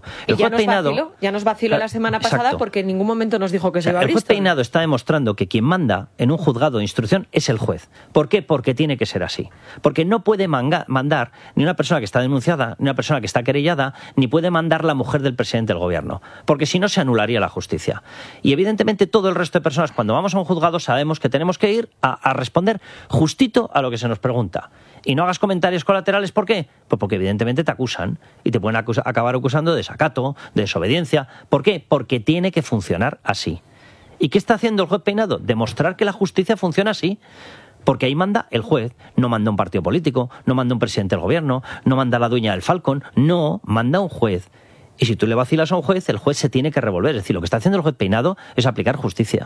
B: Ya nos vaciló la semana pasada, porque en ningún momento nos dijo que se iba a Bristol.
A: El juez Peinado está demostrando que quien manda en un juzgado de instrucción es el juez. ¿Por qué? Porque tiene que ser así. Porque no puede mandar ni una persona que está denunciada, ni una persona que está querellada, ni puede mandar la mujer del presidente del gobierno. Porque si no, se anularía la justicia. Y evidentemente todo el resto de personas, cuando vamos a un juzgado, sabemos que tenemos que ir a responder justito a lo que se nos pregunta. Y no hagas comentarios colaterales. ¿Por qué? Pues porque evidentemente te acusan y te pueden acabar acusando de desacato, de desobediencia. ¿Por qué? Porque tiene que funcionar así. ¿Y qué está haciendo el juez Peinado? Demostrar que la justicia funciona así. Porque ahí manda el juez, no manda un partido político, no manda un presidente del gobierno, no manda la dueña del Falcon, no, manda un juez. Y si tú le vacilas a un juez, el juez se tiene que revolver. Es decir, lo que está haciendo el juez Peinado es aplicar justicia.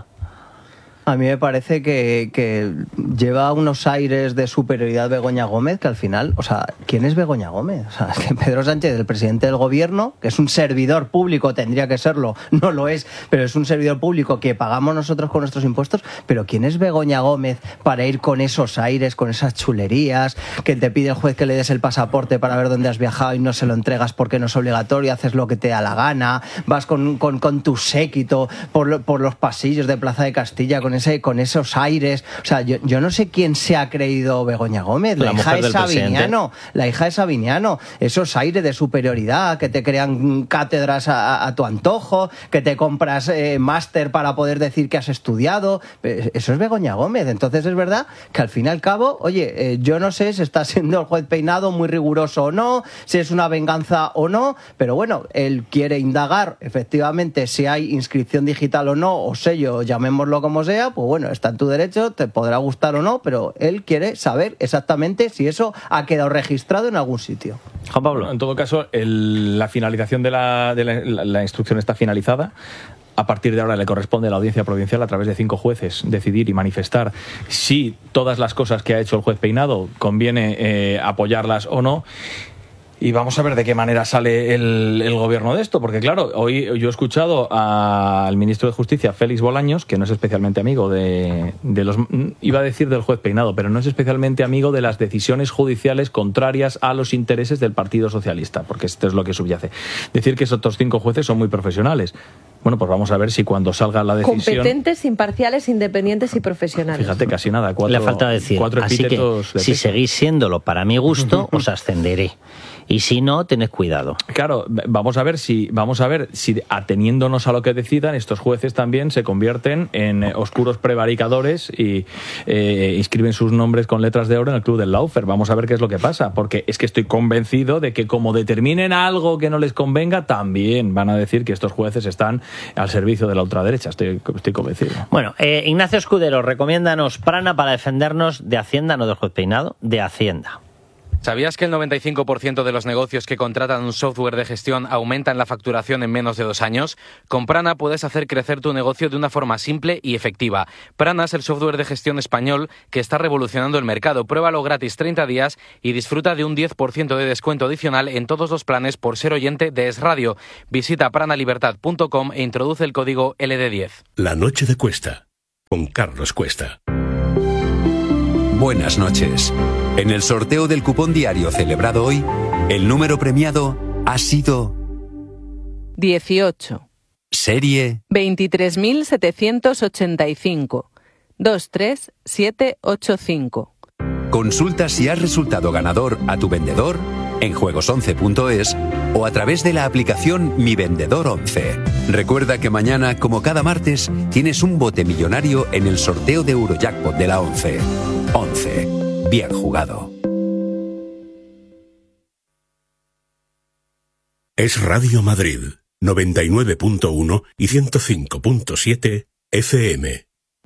D: A mí me parece que lleva unos aires de superioridad Begoña Gómez, que al final, o sea, ¿quién es Begoña Gómez? O sea, es que Pedro Sánchez, el presidente del gobierno, que es un servidor público, tendría que serlo, no lo es, pero es un servidor público que pagamos nosotros con nuestros impuestos, pero ¿quién es Begoña Gómez para ir con esos aires, con esas chulerías, que te pide el juez que le des el pasaporte para ver dónde has viajado y no se lo entregas porque no es obligatorio, haces lo que te da la gana, vas con tu séquito por los pasillos de Plaza de Castilla con esos aires? O sea, yo no sé quién se ha creído Begoña Gómez, la hija de Sabiniano, esos aires de superioridad que te crean cátedras a tu antojo, que te compras máster para poder decir que has estudiado, eso es Begoña Gómez. Entonces es verdad que al fin y al cabo, oye, yo no sé si está siendo el juez Peinado muy riguroso o no, si es una venganza o no, pero bueno, él quiere indagar efectivamente si hay inscripción digital o no, o sello, llamémoslo como sea. Pues bueno, está en tu derecho, te podrá gustar o no, pero él quiere saber exactamente si eso ha quedado registrado en algún sitio.
C: Juan Pablo. En todo caso, la finalización de la instrucción está finalizada. A partir de ahora le corresponde a la Audiencia Provincial, a través de 5 jueces, decidir y manifestar si todas las cosas que ha hecho el juez Peinado conviene apoyarlas o no. Y vamos a ver de qué manera sale el gobierno de esto, porque claro, hoy yo he escuchado al ministro de Justicia, Félix Bolaños, que no es especialmente amigo de los... Iba a decir del juez Peinado, pero no es especialmente amigo de las decisiones judiciales contrarias a los intereses del Partido Socialista, porque esto es lo que subyace. Decir que esos otros 5 jueces son muy profesionales. Bueno, pues vamos a ver si cuando salga la decisión...
B: Competentes, imparciales, independientes y profesionales.
C: Fíjate, casi nada.
A: Le falta decir,
C: 4 epítetos.
A: Así que si seguís siéndolo para mi gusto, os ascenderé. Y si no, tened cuidado.
C: Claro, vamos a ver si ateniéndonos a lo que decidan, estos jueces también se convierten en oscuros prevaricadores y inscriben sus nombres con letras de oro en el club del Laufer. Vamos a ver qué es lo que pasa, porque es que estoy convencido de que como determinen algo que no les convenga, también van a decir que estos jueces están al servicio de la ultraderecha. Estoy convencido.
A: Bueno, Ignacio Escudero, recomiéndanos Prana para defendernos de Hacienda, no del juez Peinado, de Hacienda.
F: ¿Sabías que el 95% de los negocios que contratan un software de gestión aumentan la facturación en menos de 2 años? Con Prana puedes hacer crecer tu negocio de una forma simple y efectiva. Prana es el software de gestión español que está revolucionando el mercado. Pruébalo gratis 30 días y disfruta de un 10% de descuento adicional en todos los planes por ser oyente de Es Radio. Visita pranalibertad.com e introduce el código LD10.
G: La noche de Cuesta, con Carlos Cuesta.
V: Buenas noches. En el sorteo del cupón diario celebrado hoy, el número premiado ha sido
O: 18.
V: Serie
O: 23.785. 23785.
V: Consulta si has resultado ganador a tu vendedor en juegos11.es o a través de la aplicación Mi Vendedor 11. Recuerda que mañana, como cada martes, tienes un bote millonario en el sorteo de Eurojackpot de la 11. 11. Bien jugado.
G: Es Radio Madrid, 99.1 y 105.7 FM.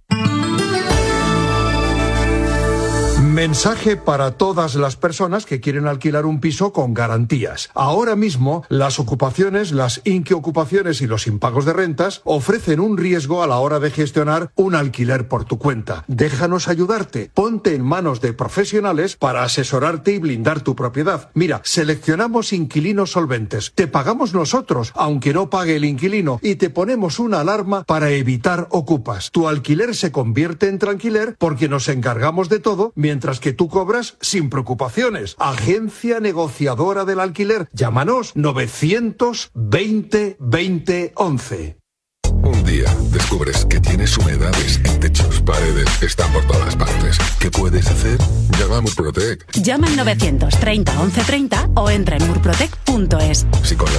L: Mensaje para todas las personas que quieren alquilar un piso con garantías. Ahora mismo, las ocupaciones, las inquiocupaciones y los impagos de rentas ofrecen un riesgo a la hora de gestionar un alquiler por tu cuenta. Déjanos ayudarte. Ponte en manos de profesionales para asesorarte y blindar tu propiedad. Mira, seleccionamos inquilinos solventes. Te pagamos nosotros, aunque no pague el inquilino, y te ponemos una alarma para evitar ocupas. Tu alquiler se convierte en tranquiler porque nos encargamos de todo, mientras que tú cobras sin preocupaciones. Agencia negociadora del alquiler. Llámanos 920 20 11.
W: Un día descubres que tienes humedades en techos, paredes, están por todas partes. ¿Qué puedes hacer? Llama a Murprotec.
X: Llama al 930 1130 o entra en murprotec.es.
W: Si con la